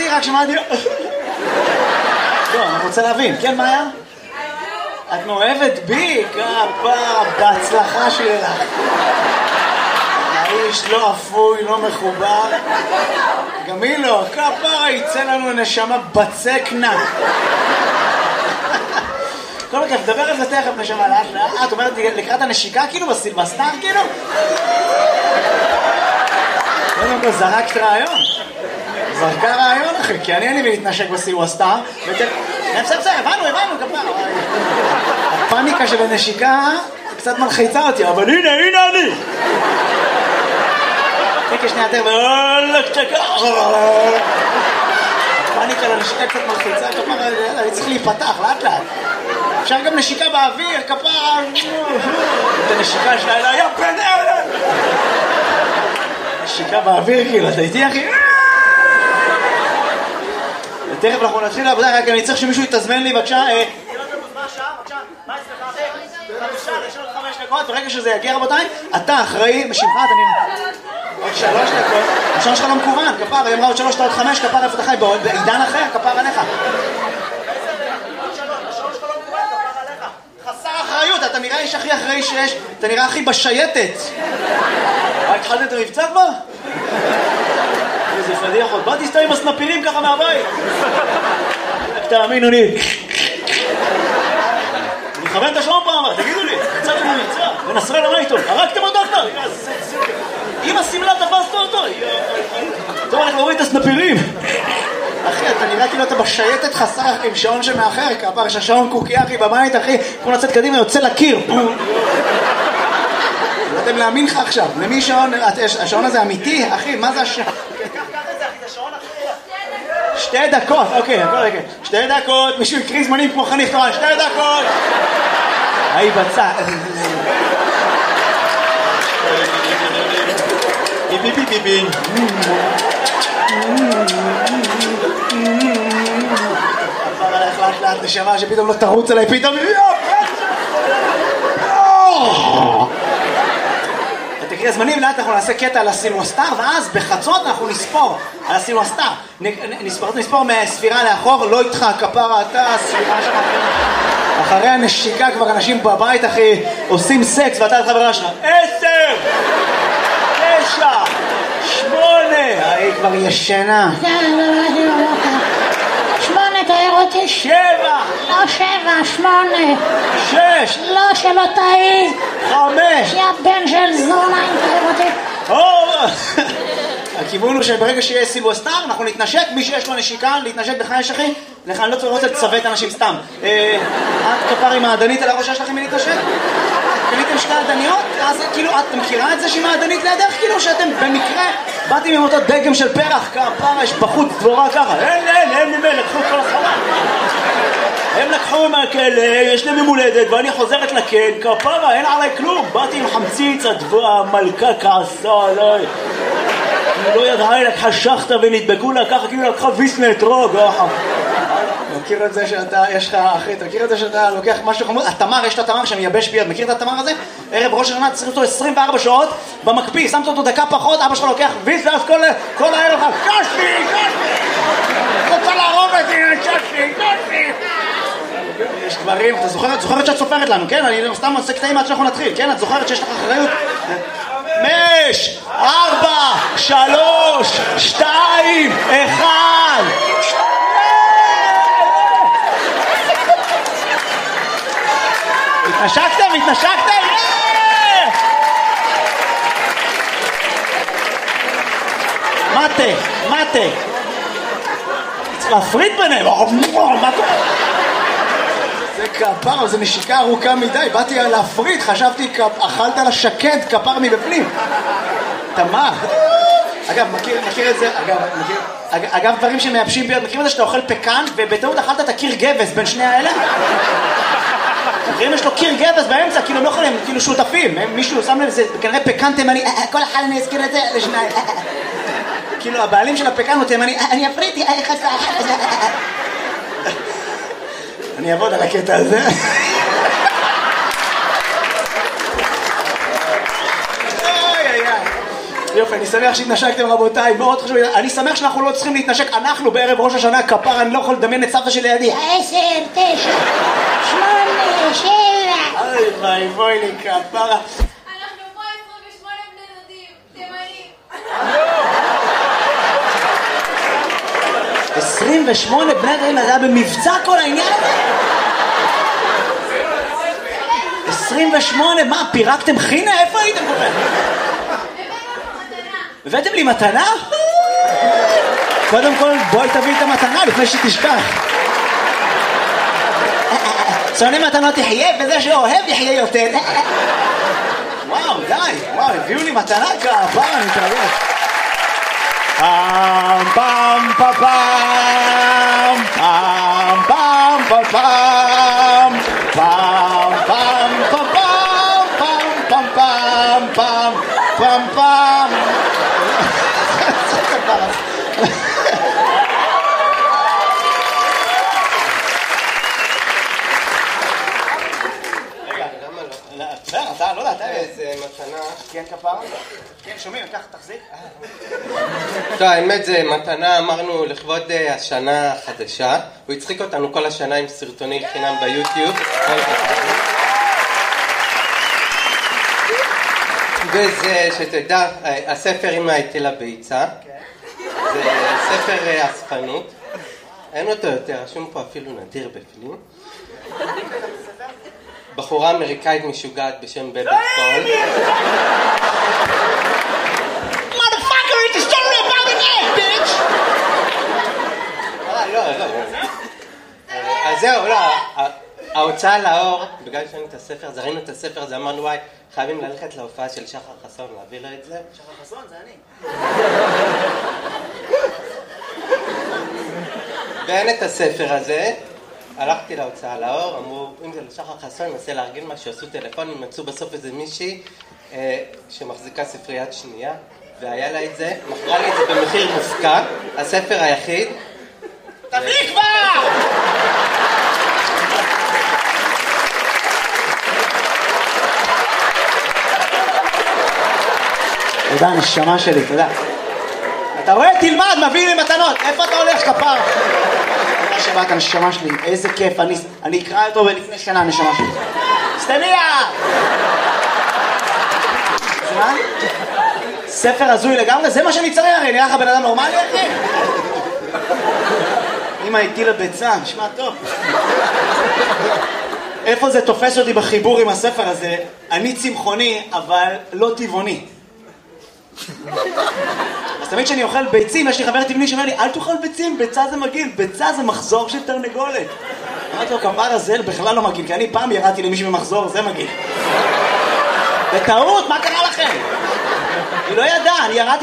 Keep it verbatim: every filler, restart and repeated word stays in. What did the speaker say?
רק שמעתי... לא, אני רוצה להבין. כן, מה היה? את מאוהבת בי? כפרה, בהצלחה שלך. האיש לא אפוי, לא מחובר. גם היא לא. כפרה, יצא לנו נשמה בצק נק. כל מקרה, תדבר על זה תכף נשמה לאט לאט. את אומרת לקראת הנשיקה כאילו בסילבסטר כאילו? קודם כל זרקת רעיון. זרקה רעיון אחי, כי אני אני להתנשק בסילבסטר. בסדר, בסדר, הבנו, הבנו, כפרה. הפאניקה של הנשיקה קצת מלחיצה אותי, אבל הנה, הנה אני. תקי שנייה יותר ואולק צ'קה. הפאניקה לנשיקה קצת מלחיצה, כפרה, אני צריך להיפתח לאט לאט. אפשר גם נשיקה באוויר, כפרה. את הנשיקה שלה אלה, יא בן אלה. נשיקה באוויר, כאילו, אתה איתי אחי? תכף אנחנו נתחיל לעבודה, רק אני צריך שמישהו יתזמן לי, בבקשה. ברגע שזה יגיע רבותיי, אתה אחראי, בשמך אתה נראה עוד שלוש דקות, השעון שלך לא מקוון, כפר, היא אמרה עוד שלוש, אתה עוד חמש, כפר, איפה אתה חי? בעידן אחר, כפר עליך. חסר אחריות, אתה נראה איש הכי אחראי שיש, אתה נראה הכי בשייטת. התחלת את המבצע כבר? איזה פדיחות, באתי סתם עם הסנפירים ככה מהבית. תאמינו לי. אני מכוון את השעון פעם, תגידו לי, יצאתם למבצע, ונסרה למה איתו, הרגתם אותו כבר? אם הסמלה תפסת אותו, טוב, אנחנו רואים את הסנפירים. אחי, אתה נראה כאילו אתה בשייטת חסר עם שעון שמאחר, כפר שהשעון קוקי אחי בבית, אחי, כמו לצאת קדימה, יוצא לקיר. לא יודעים להאמין לך עכשיו, למי שעון, השעון הזה אמיתי, אחי, מה זה השעון? שתי דקות, אוקיי, הכל רגע. שתי דקות, מישהו יקריא זמנים כמו חניך תורן, שתי דקות. היי בצע. ביבי ביבי ביבי. עבר עליך לאט לאט נשמה שפתאום לא תרוץ עליי, פתאום... תקריא הזמנים, לאט אנחנו נעשה קטע על הסילבסטר, ואז בחצות אנחנו נספור על הסילבסטר. נספור, נספור מהספירה לאחור, לא איתך, כפרה, אתה, הספירה שלך. אחרי הנשיקה כבר אנשים בבית, אחי, עושים סקס, ואתה לחברה שלך. עשר! תשע! שמונה! היא כבר ישנה. שמונה, תאר אותי. שבע! לא שבע, שמונה. שש! לא, שלא תאי. חמש! יא בן של זונה, אם תאר אותי. הכיוון הוא שברגע שיהיה סילבסטר, אנחנו נתנשק, מי שיש לו נשיקה, להתנשק בך יש אחי? לך, אני לא רוצה לצוות אנשים סתם. את כפר עם העדנית על הראש יש לכם מי להתנשק? קניתם שתי עדניות? אז כאילו, את מכירה את זה שהיא מעדנית לידך? כאילו שאתם במקרה באתם עם אותו דגם של פרח, כפרה, יש בחוץ דבורה ככה. אין, אין, אין ממי, לקחו את כל החמה. הם לקחו מהכלא, יש להם מולדת, ואני חוזרת לכן, כפרה, אין עליי כלום. באתי עם חמציץ, המלכה כעסה עליי. היא לא ידעה, היא לקחה שחטה ונדבקו לה ככה, כאילו לקחה ויסנה אתרוג. מכיר את זה שאתה, יש לך, אחי, אתה מכיר את זה שאתה לוקח משהו חמוד? התמר, יש את התמר שמייבש ביד, מכיר את התמר הזה? ערב ראש השנה צריך אותו עשרים וארבע שעות במקפיא, שמת אותו דקה פחות, אבא שלך לוקח ויס, ואז כל, כל הערב לך, קשי, קשי! רוצה להרוג אותי, קשי, קשי! יש דברים, אתה זוכרת, זוכרת שאת סופרת לנו, כן? אני סתם עושה קטעים עד שאנחנו נתחיל, כן? את זוכרת שיש לך אחריות? חמש, ארבע, שלוש, שתיים, אחד. התנשקתם? התנשקתם? מטה, מטה. צריך להפריד ביניהם. זה כפר, זה נשיקה ארוכה מדי, באתי להפריד, חשבתי, אכלת לה שקד, כפר מבפנים. תמר. אגב, מכיר, מכיר את זה, אגב, מכיר, אגב, דברים שמייבשים ביד, מכירים את זה שאתה אוכל פקן, ובטעות אכלת את הקיר גבס בין שני האלה? מכירים, יש לו קיר גבס באמצע, כאילו הם לא יכולים, כאילו שותפים, מישהו שם לב, זה כנראה פקן תימני, כל אחד אני אזכיר את זה לשניים. כאילו, הבעלים של הפקן הוא תימני, אני אפריד, איך עשה? אני אעבוד על הקטע הזה. יופי, אני שמח שהתנשקתם רבותיי, מאוד חשוב, אני שמח שאנחנו לא צריכים להתנשק, אנחנו בערב ראש השנה כפר, אני לא יכול לדמיין את סבתא שלי לידי. עשר, תשע, שמונה, שבע. אוי ביי, בואי לי כפרה. אנחנו פה עשרים ושמונה בני דודים, תימנים. עשרים ושמונה בני דודים, זה היה במבצע כל העניין הזה? עשרים ושמונה, מה, פירקתם חינה? איפה הייתם כל כך? הבאתם לי מתנה? קודם כל, בואי תביא את המתנה לפני שתשכח. שונא מתנות יחיה, וזה שאוהב יחיה יותר. וואו, די, וואו, הביאו לי מתנה כפר, אני מתרגש. פעם, פעם, פעם, פעם, פעם, פעם, פעם, פעם, פעם, פעם, פעם, פעם, פעם, פעם, פעם. אתה, לא יודע, אתה איזה מתנה. כן, כפרה? כן, שומעים, קח, תחזיק. טוב, האמת זה מתנה, אמרנו לכבוד השנה החדשה. הוא הצחיק אותנו כל השנה עם סרטוני חינם ביוטיוב. וזה, שתדע, הספר אמא הייתי לביצה. זה ספר אספנות. אין אותו יותר, רשום פה אפילו נדיר בפנים. בחורה אמריקאית משוגעת בשם בבי פול. Motherfucker, it's a story about an egg, bitch! אה, לא, לא. אז זהו, לא. ההוצאה לאור, בגלל שראינו את הספר, אז ראינו את הספר, אז אמרנו, וואי, חייבים ללכת להופעה של שחר חסון, להביא לה את זה. שחר חסון, זה אני. ואין את הספר הזה. הלכתי להוצאה לאור, אמרו, אם זה לשחר חסון, ננסה לארגן משהו, עשו טלפונים, מצאו בסוף איזה מישהי אה, שמחזיקה ספריית שנייה, והיה לה את זה, מכרה לי את זה במחיר מופקע, הספר היחיד. תביא כבר! תודה, נשמה שלי, תודה. אתה רואה? תלמד, מביא לי מתנות. איפה אתה הולך, כפר? תודה שבאת, נשמה שלי. איזה כיף. אני, אני אקרא אותו בלפני שנה, נשמה שלי. סטניה! זה מה? ספר הזוי לגמרי? זה מה שאני צריך, הרי נראה לך בן אדם נורמלי, אחי? אמא איתי לביצה, נשמע טוב. איפה זה תופס אותי בחיבור עם הספר הזה? אני צמחוני, אבל לא טבעוני. אז תמיד כשאני אוכל ביצים, יש לי חבר טבעוני שאומר לי, אל תאכל ביצים, ביצה זה מגעיל, ביצה זה מחזור של תרנגולת. אמרתי לו, כפר הזה בכלל לא מגעיל, כי אני פעם ירדתי למישהו במחזור, זה מגעיל. בטעות, מה קרה לכם? היא לא ידעה, אני ירדתי